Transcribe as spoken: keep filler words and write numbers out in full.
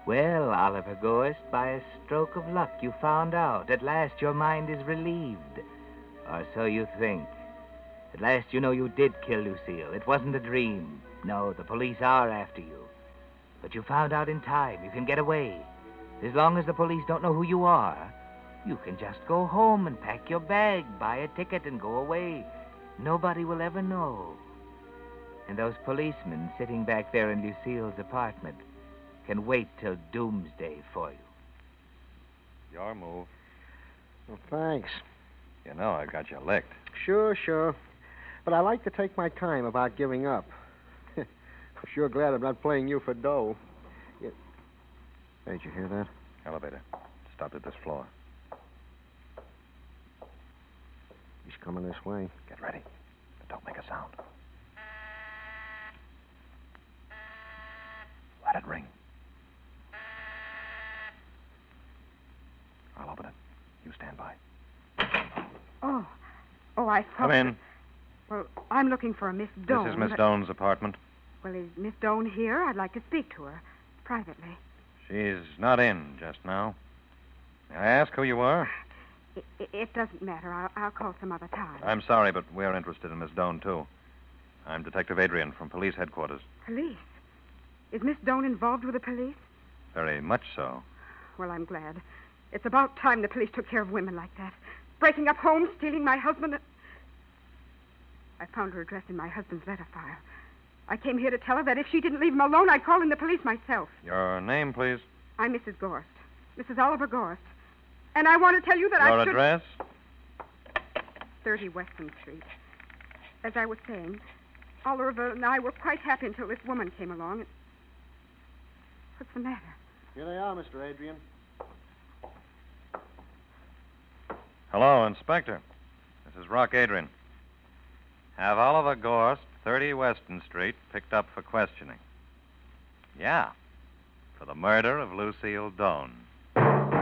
Well, Oliver Gorst, by a stroke of luck, you found out. At last your mind is relieved. Or so you think. At last you know you did kill Lucille. It wasn't a dream. No, the police are after you. But you found out in time. You can get away. As long as the police don't know who you are, you can just go home and pack your bag, buy a ticket, and go away. Nobody will ever know. And those policemen sitting back there in Lucille's apartment can wait till doomsday for you. Your move. Well, thanks. You know I got you licked. Sure, sure. But I like to take my time about giving up. I'm sure glad I'm not playing you for dough. You... Hey, did you hear that? Elevator. Stopped at this floor. He's coming this way. Get ready. But don't make a sound. Let it ring. I'll open it. You stand by. Oh. Oh, I thought... Come in. Well, I'm looking for a Miss Doane. This is Miss but... Doane's apartment. Well, is Miss Doane here? I'd like to speak to her privately. She's not in just now. May I ask who you are? It, it, it doesn't matter. I'll, I'll call some other time. I'm sorry, but we're interested in Miss Doane, too. I'm Detective Adrian from police headquarters. Police? Is Miss Doane involved with the police? Very much so. Well, I'm glad. It's about time the police took care of women like that. Breaking up homes, stealing my husband. I found her address in my husband's letter file. I came here to tell her that if she didn't leave him alone, I'd call in the police myself. Your name, please? I'm Missus Gorst. Missus Oliver Gorst. And I want to tell you that Your I should... address? thirty Weston Street. As I was saying, Oliver and I were quite happy until this woman came along. And... What's the matter? Here they are, Mister Adrian. Hello, Inspector. This is Rock Adrian. Have Oliver Gorst, thirty Weston Street, picked up for questioning. Yeah, for the murder of Lucille Doane.